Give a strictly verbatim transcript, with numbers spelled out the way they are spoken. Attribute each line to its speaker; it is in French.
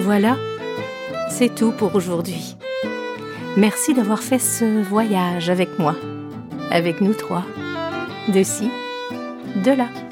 Speaker 1: Voilà, c'est tout pour aujourd'hui. Merci d'avoir fait ce voyage avec moi, avec nous trois, de ci, de là.